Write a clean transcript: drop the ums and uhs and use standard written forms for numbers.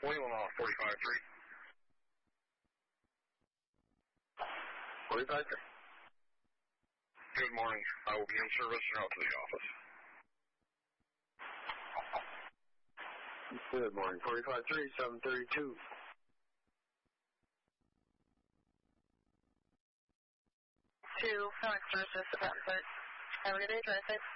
Wayland off 45-3. 45-3. Good morning. I will be in service and out to the office. Good morning. 45-3, 732. Two, Phoenix Services, Have a good day, drive safe.